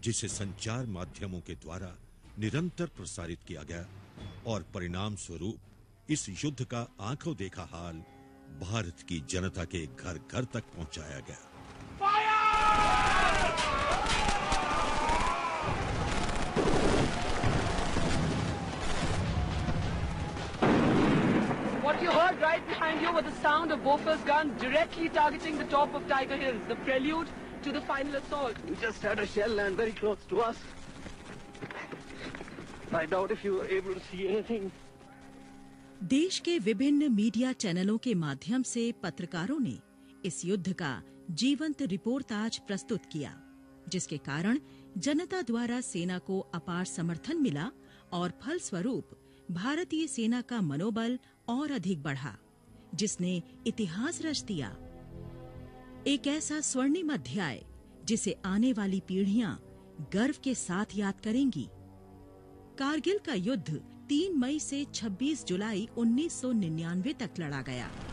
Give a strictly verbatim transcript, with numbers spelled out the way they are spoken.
जिसे संचार माध्यमों के द्वारा निरंतर प्रसारित किया गया और परिणाम स्वरूप इस युद्ध का आंखों देखा हाल भारत की जनता के घर घर तक पहुंचाया गया। What you heard right behind you was the sound of Bofors gun directly targeting the top of Tiger Hills, the prelude to the final assault. We just had a shell land very close to us. I doubt if you were able to see anything. देश के विभिन्न media चैनलों के माध्यम से पत्रकारों ने इस युद्ध का जीवंत रिपोर्टाज प्रस्तुत किया, जिसके कारण जनता द्वारा सेना को अपार समर्थन मिला और फलस्वरूप भारतीय सेना का मनोबल और अधिक बढ़ा, जिसने इतिहास रच दिया। एक ऐसा स्वर्णिम अध्याय जिसे आने वाली पीढ़ियां गर्व के साथ याद करेंगी। कारगिल का युद्ध तीन मई से छब्बीस जुलाई उन्नीस सौ निन्यानवे तक लड़ा गया।